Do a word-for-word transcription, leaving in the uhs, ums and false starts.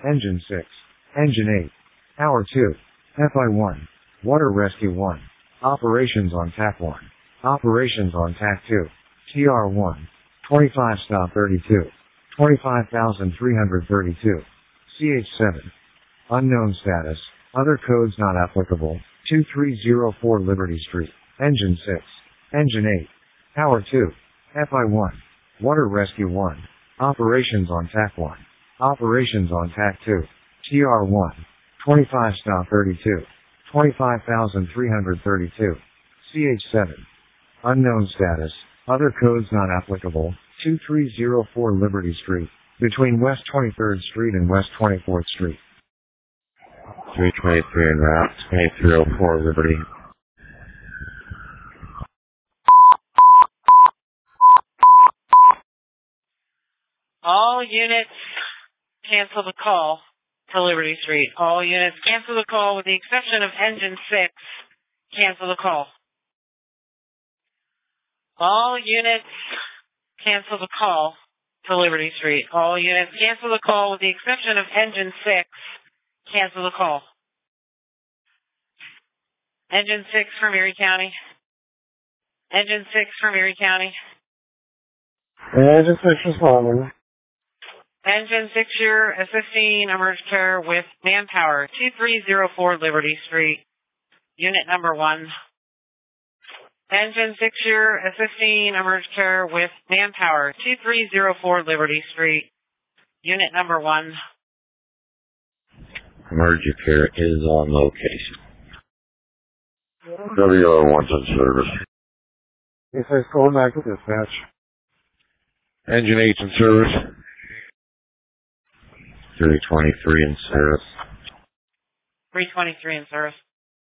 Engine six. Engine eight. Power two. F I one. Water Rescue one. Operations on T A C one. Operations on T A C two. T R one. twenty-five stop thirty-two. twenty-five thousand three hundred thirty-two. C H seven. Unknown status. Other codes not applicable. two three zero four Liberty Street. Engine six. Engine eight. Power two. F I one. Water Rescue one. Operations on T A C one. Operations on T A C two. T R one. twenty-five stop thirty-two. twenty-five thousand three hundred thirty-two. C H seven. Unknown status. Other codes not applicable. two three zero four Liberty Street. Between West twenty-third Street and West twenty-fourth Street. three twenty-three en route, twenty-three oh four Liberty. All units cancel the call to Liberty Street. All units cancel the call with the exception of Engine six. Cancel the call. All units cancel the call to Liberty Street. All units cancel the call with the exception of Engine six. Cancel the call. Engine six from Erie County. Engine six from Erie County. Engine six responding. Engine six, you're assisting emergency care with manpower. two three zero four Liberty Street. Unit number one. Engine six, you're assisting emergency care with manpower. two three zero four Liberty Street. Unit number one. Emergency care is on location. W O one's in service. He says going back to dispatch. Engine eight's in service. three twenty-three in service. three twenty-three in service.